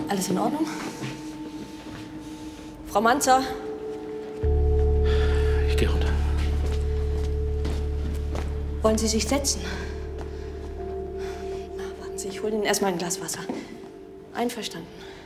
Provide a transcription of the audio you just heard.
Alles in Ordnung? Frau Manzer? Ich gehe runter. Wollen Sie sich setzen? Na, warten Sie, ich hole Ihnen erstmal ein Glas Wasser. Einverstanden.